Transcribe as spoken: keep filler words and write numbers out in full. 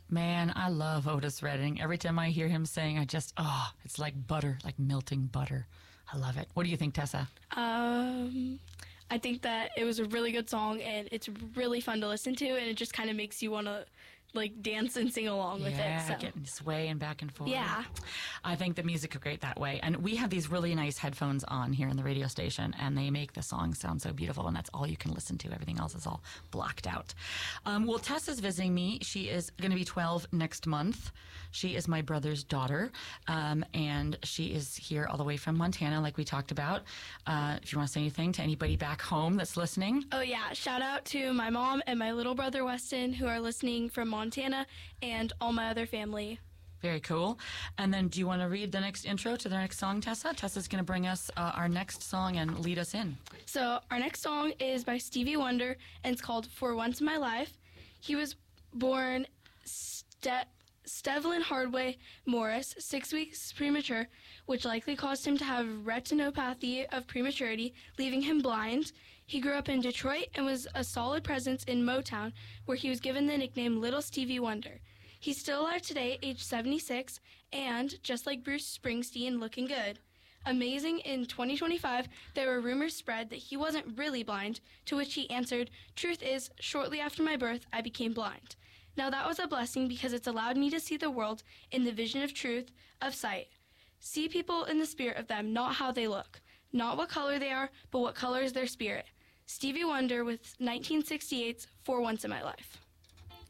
Man, I love Otis Redding. Every time I hear him sing, I just, oh, it's like butter, like melting butter. I love it. What do you think, Tessa? Um, I think that it was a really good song, and it's really fun to listen to, and it just kind of makes you want to like dance and sing along with yeah, it. So. Getting swaying back and forth. Yeah. I think the music is great that way. And we have these really nice headphones on here in the radio station, and they make the songs sound so beautiful, and that's all you can listen to. Everything else is all blocked out. Um, well, Tessa's visiting me. She is going to be twelve next month. She is my brother's daughter, um, and she is here all the way from Montana, like we talked about. Uh, if you want to say anything to anybody back home that's listening. Oh, yeah. Shout out to my mom and my little brother, Weston, who are listening from Montana, and all my other family. Very cool. And then do you want to read the next intro to the next song, Tessa? Tessa's going to bring us uh, our next song and lead us in. So our next song is by Stevie Wonder, and it's called For Once in My Life. He was born Ste- Stevlin Hardway Morris, six weeks premature, which likely caused him to have retinopathy of prematurity, leaving him blind. He grew up in Detroit and was a solid presence in Motown, where he was given the nickname Little Stevie Wonder. He's still alive today, age seventy-six, and, just like Bruce Springsteen, looking good. Amazing, in twenty twenty-five, there were rumors spread that he wasn't really blind, to which he answered, "Truth is, shortly after my birth, I became blind." Now that was a blessing because it's allowed me to see the world in the vision of truth, of sight. See people in the spirit of them, not how they look. Not what color they are, but what color is their spirit. Stevie Wonder with nineteen sixty-eight's For Once in My Life.